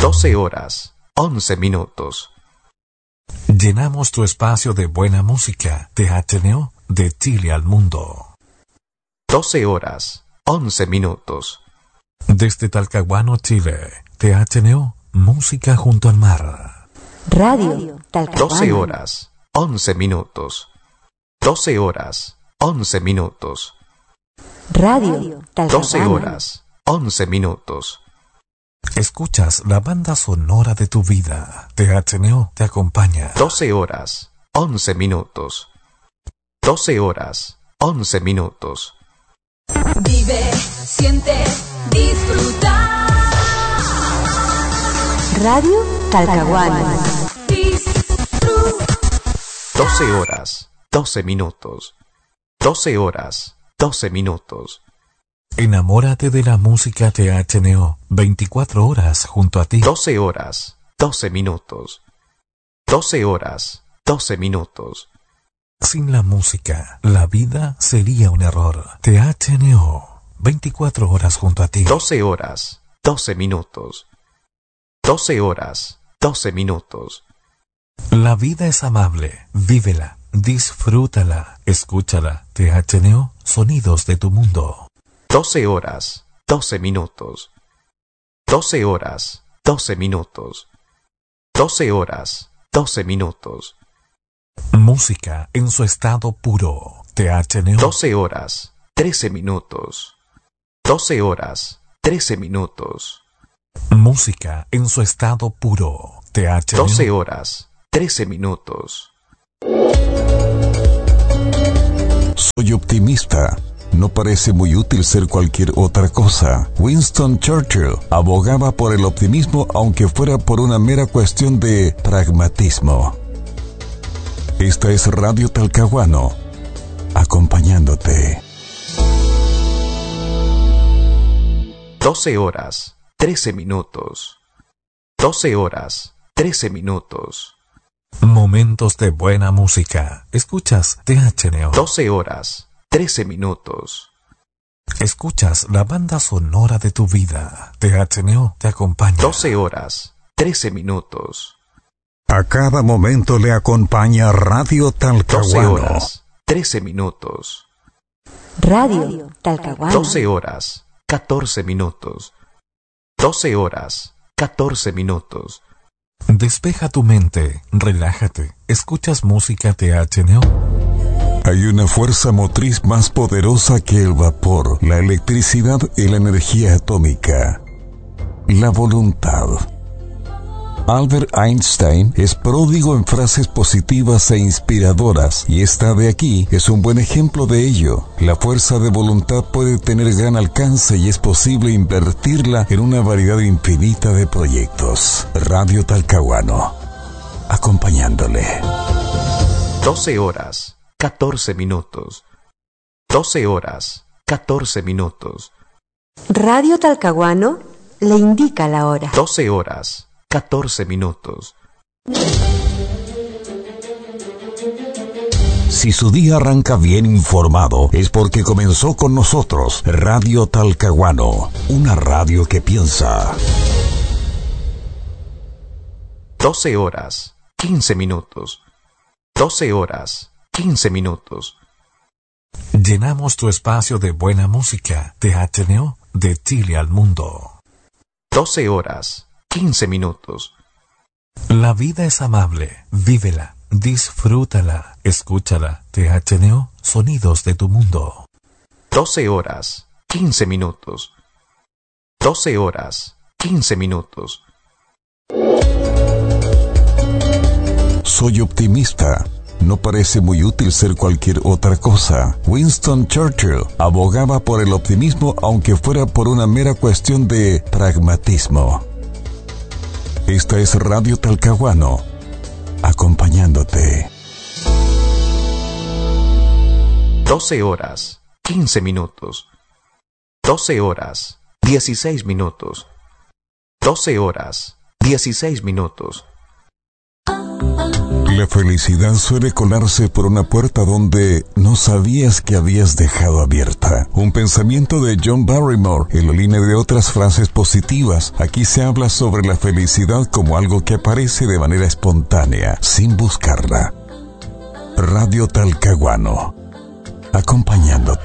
12 horas, 11 minutos. Llenamos tu espacio de buena música. THNO, de Chile al mundo. 12 horas, 11 minutos. Desde Talcahuano, Chile. THNO, música junto al mar. Radio Talcahuano. 12 horas, 11 minutos. 12 horas, 11 minutos. Radio Talcahuano. 12 horas, 11 minutos. Escuchas la banda sonora de tu vida. THNO te acompaña. 12 horas, 11 minutos. 12 horas, 11 minutos. Vive, siente, disfruta. Radio Talcahuano. 12 horas, 12 minutos. 12 horas, 12 minutos. Enamórate de la música THNO. 24 horas junto a ti. 12 horas, 12 minutos. 12 horas, 12 minutos. Sin la música, la vida sería un error. THNO. 24 horas junto a ti. 12 horas, 12 minutos. 12 horas, 12 minutos. La vida es amable. Vívela. Disfrútala. Escúchala. THNO. Sonidos de tu mundo. 12 horas, 12 minutos. 12 horas, 12 minutos. 12 horas, 12 minutos. Música en su estado puro. THNO. 12 horas, 13 minutos. 12 horas, 13 minutos. Música en su estado puro. THNO. 12 horas, 13 minutos. Soy optimista. No parece muy útil ser cualquier otra cosa. Winston Churchill abogaba por el optimismo aunque fuera por una mera cuestión de pragmatismo. Esta es Radio Talcahuano, acompañándote. 12 horas, 13 minutos. 12 horas, 13 minutos. Momentos de buena música. Escuchas THNO. 12 horas, 13 minutos. Escuchas la banda sonora de tu vida. THNO te acompaña. 12 horas, 13 minutos. A cada momento le acompaña Radio 12 Talcahuano. horas, 13 minutos. Radio Talcahuano. 12 horas, 14 minutos. 12 horas, 14 minutos. Despeja tu mente, relájate. Escuchas música THNO. Hay una fuerza motriz más poderosa que el vapor, la electricidad y la energía atómica. La voluntad. Albert Einstein es pródigo en frases positivas e inspiradoras, y esta de aquí es un buen ejemplo de ello. La fuerza de voluntad puede tener gran alcance y es posible invertirla en una variedad infinita de proyectos. Radio Talcahuano, acompañándole. 12 horas, 14 minutos. 12 horas, 14 minutos. Radio Talcahuano le indica la hora. 12 horas, 14 minutos. Si su día arranca bien informado, es porque comenzó con nosotros, Radio Talcahuano, una radio que piensa. 12 horas, 15 minutos. 12 horas, 15 minutos. Llenamos tu espacio de buena música. THNO, de Chile al mundo. 12 horas, 15 minutos. La vida es amable. Vívela. Disfrútala. Escúchala. THNO, sonidos de tu mundo. 12 horas, 15 minutos. 12 horas, 15 minutos. Soy optimista. No parece muy útil ser cualquier otra cosa. Winston Churchill abogaba por el optimismo aunque fuera por una mera cuestión de pragmatismo. Esta es Radio Talcahuano, acompañándote. 12 horas, 15 minutos. 12 horas, 16 minutos. 12 horas, 16 minutos. La felicidad suele colarse por una puerta donde no sabías que habías dejado abierta. Un pensamiento de John Barrymore en la línea de otras frases positivas. Aquí se habla sobre la felicidad como algo que aparece de manera espontánea, sin buscarla. Radio Talcahuano, acompañándote.